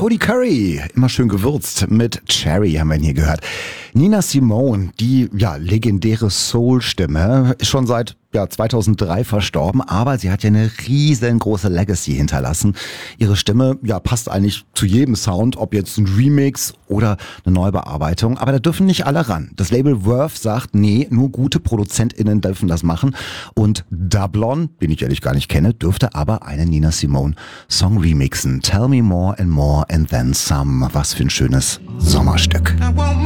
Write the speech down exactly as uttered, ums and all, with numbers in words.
Cody Curry, immer schön gewürzt mit Cherry haben wir ihn hier gehört. Nina Simone, die ja legendäre Soul-Stimme, ist schon seit ja, zweitausenddrei verstorben, aber sie hat ja eine riesengroße Legacy hinterlassen. Ihre Stimme ja passt eigentlich zu jedem Sound, ob jetzt ein Remix oder eine Neubearbeitung, aber da dürfen nicht alle ran. Das Label Verve sagt, nee, nur gute ProduzentInnen dürfen das machen und Dablon, den ich ehrlich gar nicht kenne, dürfte aber einen Nina Simone Song remixen. Tell me more and more and then some. Was für ein schönes Sommerstück.